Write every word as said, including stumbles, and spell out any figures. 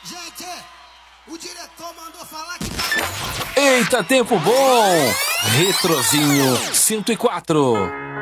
Gente, o diretor mandou falar que tá... Eita, tempo bom! Retrozinho cento e quatro.